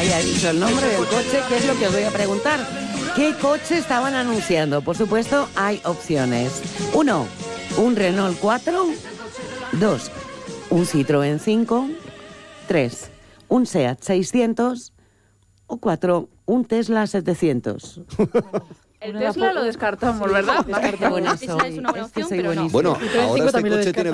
haya dicho el nombre del coche, que es lo que os voy a preguntar. ¿Qué coche estaban anunciando? Por supuesto, hay opciones. 1, un Renault 4. 2, un Citroën 5. 3, un Seat 600. O 4, un Tesla 700. El Tesla lo descartamos, ¿verdad? Descartamos. Esa es una buena opción, pero no. Bueno, ahora este coche tiene